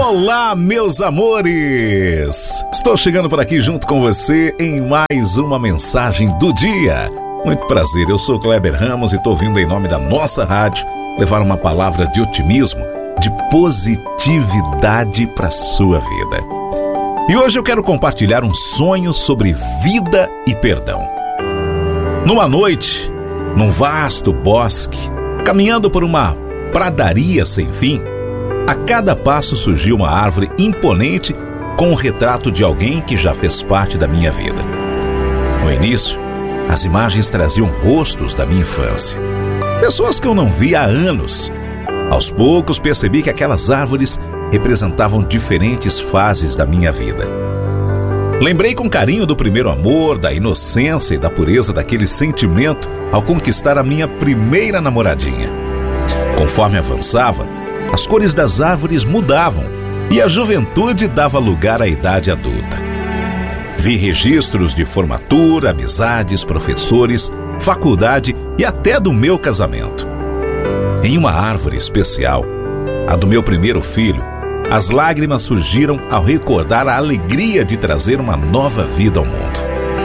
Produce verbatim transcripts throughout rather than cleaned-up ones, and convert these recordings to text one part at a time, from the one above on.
Olá, meus amores! Estou chegando por aqui junto com você em mais uma mensagem do dia. Muito prazer, eu sou Kleber Ramos e estou vindo em nome da nossa rádio levar uma palavra de otimismo, de positividade para a sua vida. E hoje eu quero compartilhar um sonho sobre vida e perdão. Numa noite, num vasto bosque, caminhando por uma pradaria sem fim, a cada passo surgiu uma árvore imponente com o retrato de alguém que já fez parte da minha vida. No início, as imagens traziam rostos da minha infância, pessoas que eu não via há anos. Aos poucos percebi que aquelas árvores representavam diferentes fases da minha vida. Lembrei com carinho do primeiro amor, da inocência e da pureza daquele sentimento ao conquistar a minha primeira namoradinha. Conforme avançava, as cores das árvores mudavam e a juventude dava lugar à idade adulta. Vi registros de formatura, amizades, professores, faculdade e até do meu casamento. Em uma árvore especial, a do meu primeiro filho, as lágrimas surgiram ao recordar a alegria de trazer uma nova vida ao mundo.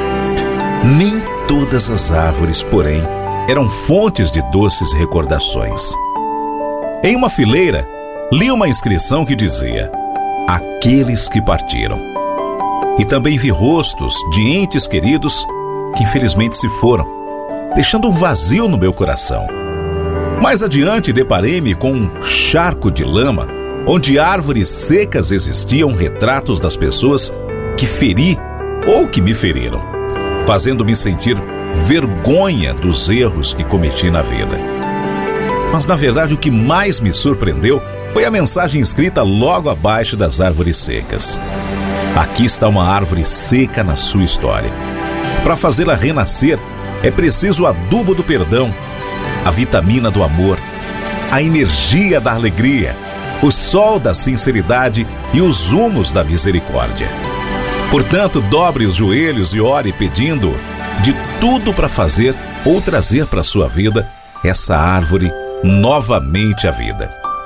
Nem todas as árvores, porém, eram fontes de doces recordações. Em uma fileira, li uma inscrição que dizia: aqueles que partiram. E também vi rostos de entes queridos que infelizmente se foram, deixando um vazio no meu coração. Mais adiante, deparei-me com um charco de lama, onde árvores secas existiam retratos das pessoas que feri ou que me feriram, fazendo-me sentir vergonha dos erros que cometi na vida. Mas, na verdade, o que mais me surpreendeu foi a mensagem escrita logo abaixo das árvores secas. Aqui está uma árvore seca na sua história. Para fazê-la renascer, é preciso o adubo do perdão, a vitamina do amor, a energia da alegria, o sol da sinceridade e os humos da misericórdia. Portanto, dobre os joelhos e ore pedindo de tudo para fazer ou trazer para a sua vida essa árvore novamente à vida.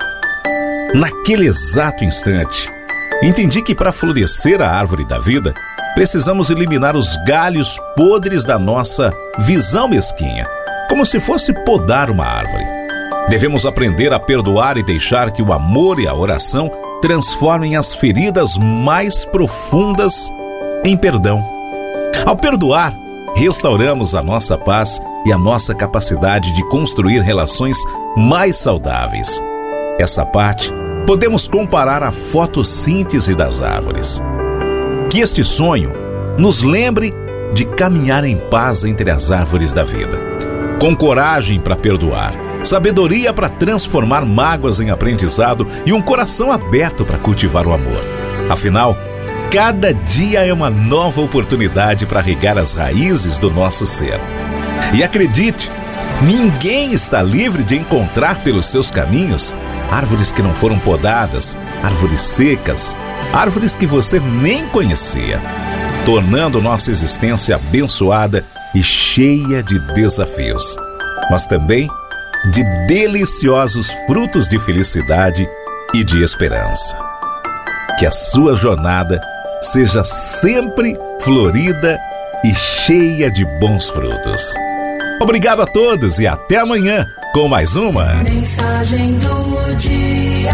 Naquele exato instante, entendi que para florescer a árvore da vida, precisamos eliminar os galhos podres da nossa visão mesquinha, como se fosse podar uma árvore. Devemos aprender a perdoar e deixar que o amor e a oração transformem as feridas mais profundas em perdão. Ao perdoar, restauramos a nossa paz e a nossa capacidade de construir relações mais saudáveis. Essa parte podemos comparar à fotossíntese das árvores. Que este sonho nos lembre de caminhar em paz entre as árvores da vida, com coragem para perdoar, sabedoria para transformar mágoas em aprendizado e um coração aberto para cultivar o amor. Afinal, cada dia é uma nova oportunidade para regar as raízes do nosso ser. E acredite, ninguém está livre de encontrar pelos seus caminhos árvores que não foram podadas, árvores secas, árvores que você nem conhecia, tornando nossa existência abençoada e cheia de desafios, mas também de deliciosos frutos de felicidade e de esperança. Que a sua jornada seja sempre florida e cheia de bons frutos. Obrigado a todos e até amanhã com mais uma Mensagem do Dia.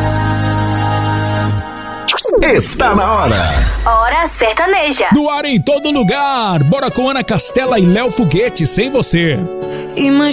Está na hora. Hora sertaneja. No ar em todo lugar. Bora com Ana Castela e Léo Foguete, Sem Você. Imagina